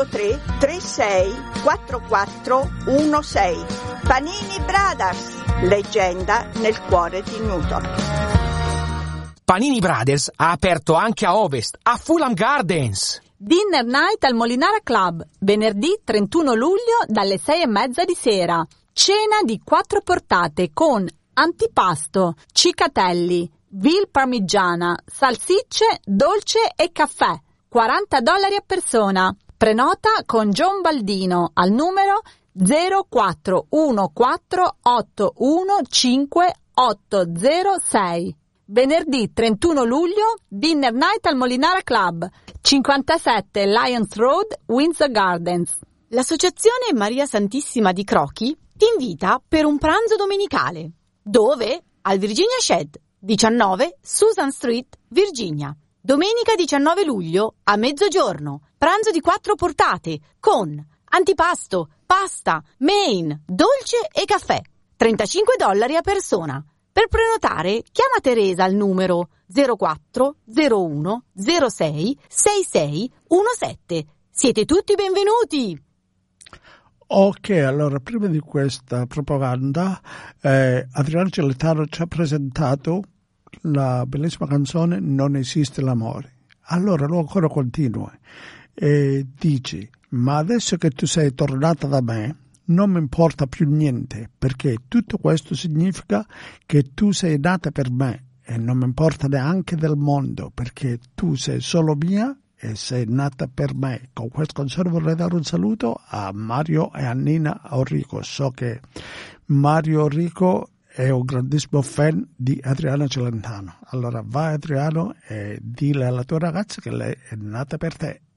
36 44 16. Panini Brothers, leggenda nel cuore di Newton. Panini Brothers ha aperto anche a Ovest, a Fulham Gardens. Dinner Night al Molinara Club, venerdì 31 luglio dalle 6:30 di sera. Cena di 4 portate con antipasto, cicatelli, veal parmigiana, salsicce, dolce e caffè. $40 a persona. Prenota con John Baldino al numero 0414815806. Venerdì 31 luglio, Dinner Night al Molinara Club, 57 Lions Road, Windsor Gardens. L'Associazione Maria Santissima di Crochi ti invita per un pranzo domenicale. Dove? Al Virginia Shed, 19 Susan Street, Virginia. Domenica 19 luglio a mezzogiorno. Pranzo di 4 portate con antipasto, pasta, main, dolce e caffè. $35 a persona. Per prenotare, chiama Teresa al numero 0401 06 66 17. Siete tutti benvenuti! Ok, allora prima di questa propaganda Adriano Celentano ci ha presentato la bellissima canzone Non esiste l'amore. Allora lui ancora continua e dice: ma adesso che tu sei tornata da me non mi importa più niente, perché tutto questo significa che tu sei nata per me e non mi importa neanche del mondo, perché tu sei solo mia e sei nata per me. Con questo concerto vorrei dare un saluto a Mario e a Nina Orrico. So che Mario Orrico è un grandissimo fan di Adriano Celentano. Allora vai Adriano e dile alla tua ragazza che lei è nata per te.